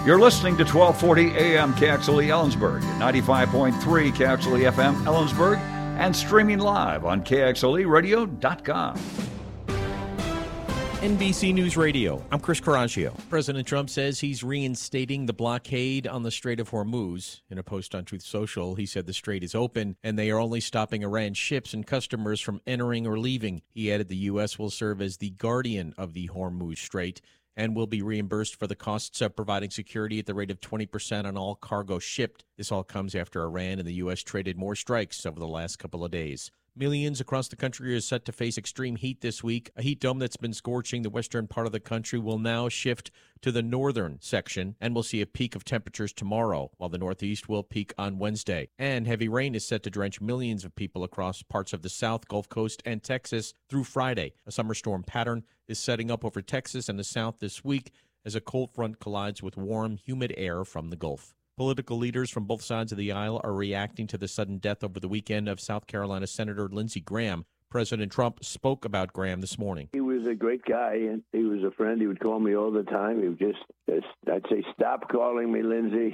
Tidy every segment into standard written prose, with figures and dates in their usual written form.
You're listening to 1240 AM KXLE Ellensburg, 95.3 KXLE FM Ellensburg, and streaming live on KXLEradio.com. NBC News Radio, I'm Chris Coraggio. President Trump says he's reinstating the blockade on the Strait of Hormuz. In a post on Truth Social, he said the strait is open and they are only stopping Iran ships and customers from entering or leaving. He added the U.S. will serve as the guardian of the Hormuz Strait and will be reimbursed for the costs of providing security at the rate of 20% on all cargo shipped. This all comes after Iran and the U.S. traded more strikes over the last couple of days. Millions across the country are set to face extreme heat this week. A heat dome that's been scorching the western part of the country will now shift to the northern section, and we'll see a peak of temperatures tomorrow, while the Northeast will peak on Wednesday. And heavy rain is set to drench millions of people across parts of the South, Gulf Coast, and Texas through Friday. A summer storm pattern is setting up over Texas and the South this week as a cold front collides with warm, humid air from the Gulf. Political leaders from both sides of the aisle are reacting to the sudden death over the weekend of South Carolina Senator Lindsey Graham. President Trump spoke about Graham this morning. He was a great guy, and he was a friend. He would call me all the time. He would just I'd say, "Stop calling me Lindsey."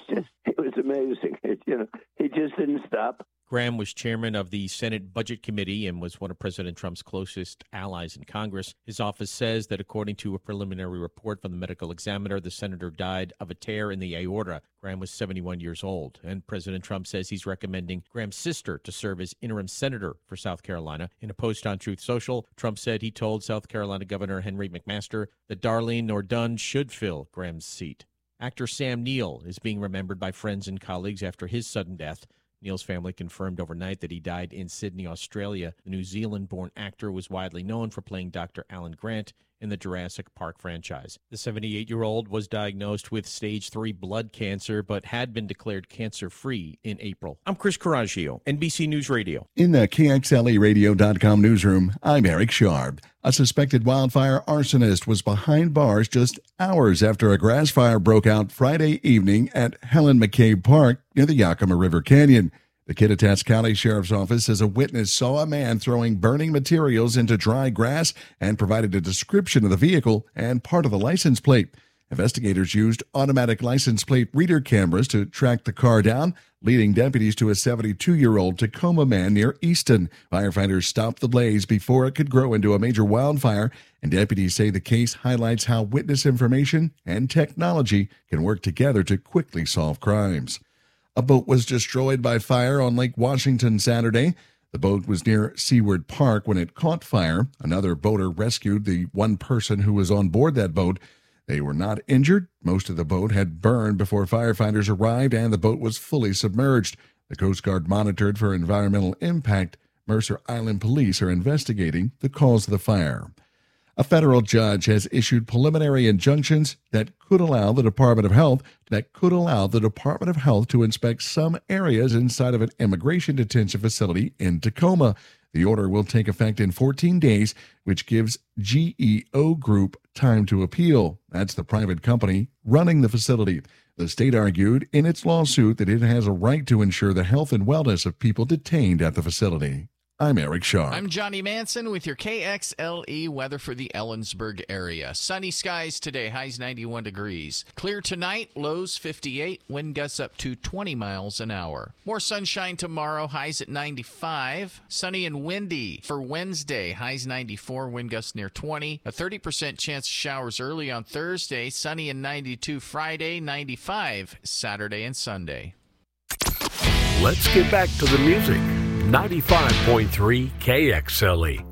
It was amazing. He just didn't stop. Graham was chairman of the Senate Budget Committee and was one of President Trump's closest allies in Congress. His office says that according to a preliminary report from the medical examiner, the senator died of a tear in the aorta. Graham was 71 years old, and President Trump says he's recommending Graham's sister to serve as interim senator for South Carolina. In a post on Truth Social, Trump said he told South Carolina Governor Henry McMaster that Darlene Nordunn should fill Graham's seat. Actor Sam Neill is being remembered by friends and colleagues after his sudden death. Neill's family confirmed overnight that he died in Sydney, Australia. The New Zealand-born actor was widely known for playing Dr. Alan Grant in the Jurassic Park franchise. The 78-year-old was diagnosed with stage 3 blood cancer, but had been declared cancer-free in April. I'm Chris Coraggio, NBC News Radio. In the KXLEradio.com newsroom, I'm Eric Sharp. A suspected wildfire arsonist was behind bars just hours after a grass fire broke out Friday evening at Helen McCabe Park near the Yakima River Canyon. The Kittitas County Sheriff's Office says a witness saw a man throwing burning materials into dry grass and provided a description of the vehicle and part of the license plate. Investigators used automatic license plate reader cameras to track the car down, leading deputies to a 72-year-old Tacoma man near Easton. Firefighters stopped the blaze before it could grow into a major wildfire, and deputies say the case highlights how witness information and technology can work together to quickly solve crimes. A boat was destroyed by fire on Lake Washington Saturday. The boat was near Seaward Park when it caught fire. Another boater rescued the one person who was on board that boat. They were not injured. Most of the boat had burned before firefighters arrived, and the boat was fully submerged. The Coast Guard monitored for environmental impact. Mercer Island Police are investigating the cause of the fire. A federal judge has issued preliminary injunctions that could allow the Department of Health to inspect some areas inside of an immigration detention facility in Tacoma. The order will take effect in 14 days, which gives GEO Group time to appeal. That's the private company running the facility. The state argued in its lawsuit that it has a right to ensure the health and wellness of people detained at the facility. I'm Eric Sharp. I'm Johnny Manson with your KXLE weather for the Ellensburg area. Sunny skies today, highs 91 degrees. Clear tonight, lows 58, wind gusts up to 20 miles an hour. More sunshine tomorrow, highs at 95. Sunny and windy for Wednesday, highs 94, wind gusts near 20. A 30% chance of showers early on Thursday, sunny and 92 Friday, 95 Saturday and Sunday. Let's get back to the music. 95.3 KXLE.